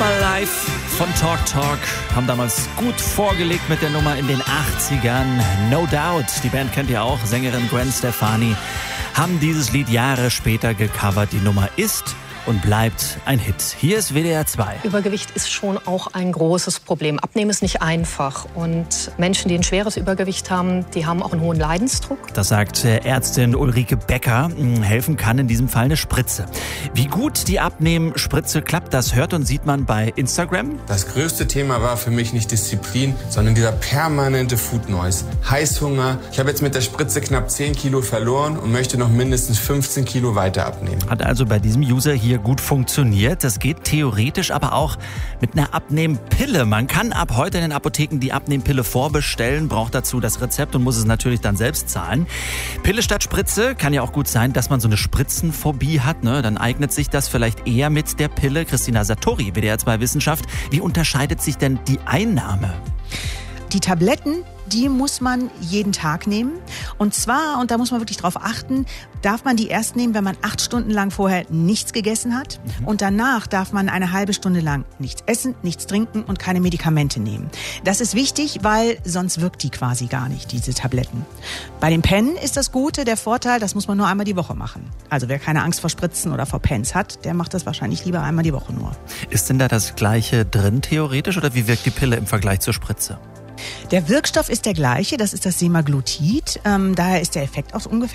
mal live von Talk Talk. Haben damals gut vorgelegt mit der Nummer in den 80ern. No Doubt, die Band kennt ihr auch. Sängerin Gwen Stefani haben dieses Lied Jahre später gecovert. Die Nummer ist und bleibt ein Hit. Hier ist WDR 2. Übergewicht ist schon auch ein großes Problem. Abnehmen ist nicht einfach. Und Menschen, die ein schweres Übergewicht haben, die haben auch einen hohen Leidensdruck. Das sagt Ärztin Ulrike Becker. Helfen kann in diesem Fall eine Spritze. Wie gut die Abnehmen-Spritze klappt, das hört und sieht man bei Instagram. Das größte Thema war für mich nicht Disziplin, sondern dieser permanente Food Noise. Heißhunger. Ich habe jetzt mit der Spritze knapp 10 Kilo verloren und möchte noch mindestens 15 Kilo weiter abnehmen. Hat also bei diesem User hier gut funktioniert. Das geht theoretisch aber auch mit einer Abnehmpille. Man kann ab heute in den Apotheken die Abnehmpille vorbestellen, braucht dazu das Rezept und muss es natürlich dann selbst zahlen. Pille statt Spritze kann ja auch gut sein, dass man so eine Spritzenphobie hat. Ne? Dann eignet sich das vielleicht eher mit der Pille. Christina Satori, WDR 2 Wissenschaft. Wie unterscheidet sich denn die Einnahme? Die Tabletten, die muss man jeden Tag nehmen. Und zwar, und da muss man wirklich drauf achten, darf man die erst nehmen, wenn man 8 Stunden lang vorher nichts gegessen hat. Und danach darf man eine halbe Stunde lang nichts essen, nichts trinken und keine Medikamente nehmen. Das ist wichtig, weil sonst wirkt die quasi gar nicht, diese Tabletten. Bei den Pennen ist das Gute, der Vorteil, das muss man nur einmal die Woche machen. Also wer keine Angst vor Spritzen oder vor Pens hat, der macht das wahrscheinlich lieber einmal die Woche nur. Ist denn da das Gleiche drin theoretisch oder wie wirkt die Pille im Vergleich zur Spritze? Der Wirkstoff ist der gleiche, das ist das Semaglutid. Daher ist der Effekt auch ungefähr